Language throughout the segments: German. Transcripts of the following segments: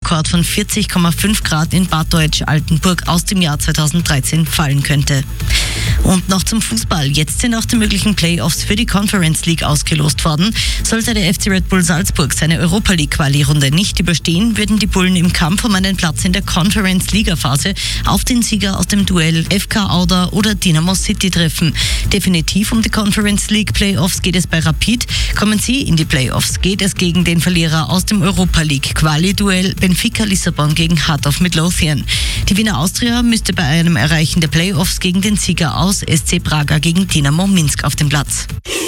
Rekord von 40,5 Grad in Bad Deutsch-Altenburg aus dem Jahr 2013 fallen könnte. Und noch zum Fußball. Jetzt sind auch die möglichen Playoffs für die Conference League ausgelost worden. Sollte der FC Red Bull Salzburg seine Europa League Quali-Runde nicht überstehen, würden die Bullen im Kampf um einen Platz in der Conference-Liga-Phase auf den Sieger aus dem Duell FK Auda oder Dynamo City treffen. Definitiv um die Conference League Playoffs geht es bei Rapid. Kommen sie in die Playoffs, geht es gegen den Verlierer aus dem Europa League Quali-Duell Benfica Lissabon gegen Heart of Midlothian. Die Wiener Austria müsste bei einem Erreichen der Playoffs gegen den Sieger aus SC Braga gegen Dynamo Minsk auf den Platz.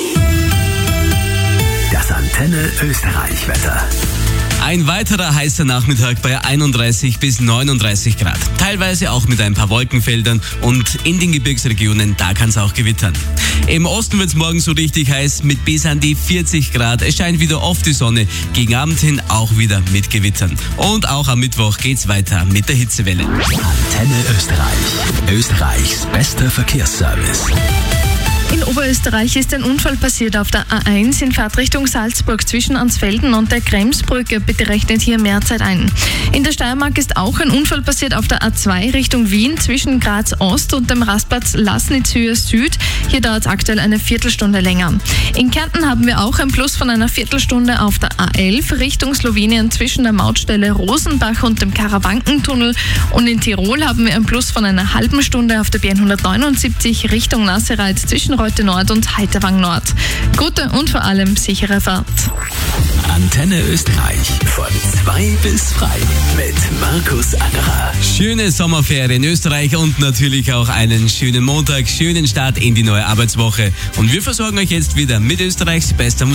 Das Antenne Österreich-Wetter. Ein weiterer heißer Nachmittag bei 31 bis 39 Grad. Teilweise auch mit ein paar Wolkenfeldern und in den Gebirgsregionen, da kann es auch gewittern. Im Osten wird es morgen so richtig heiß mit bis an die 40 Grad. Es scheint wieder oft die Sonne, gegen Abend hin auch wieder mit Gewittern. Und auch am Mittwoch geht's weiter mit der Hitzewelle. Antenne Österreich. Österreichs bester Verkehrsservice. In Oberösterreich ist ein Unfall passiert auf der A1 in Fahrtrichtung Salzburg zwischen Ansfelden und der Kremsbrücke. Bitte rechnet hier mehr Zeit ein. In der Steiermark ist auch ein Unfall passiert auf der A2 Richtung Wien zwischen Graz Ost und dem Rastplatz Lassnitzhöhe Süd. Hier dauert es aktuell eine Viertelstunde länger. In Kärnten haben wir auch ein Plus von einer Viertelstunde auf der A11 Richtung Slowenien zwischen der Mautstelle Rosenbach und dem Karawankentunnel. Und in Tirol haben wir ein Plus von einer halben Stunde auf der B179 Richtung Nassereit zwischen Reute Nord und Heiterwang Nord. Gute und vor allem sichere Fahrt. Antenne Österreich von 2 bis frei mit Markus Angerer. Schöne Sommerferien in Österreich und natürlich auch einen schönen Montag, schönen Start in die neue Arbeitswoche. Und wir versorgen euch jetzt wieder mit Österreichs bester Musik.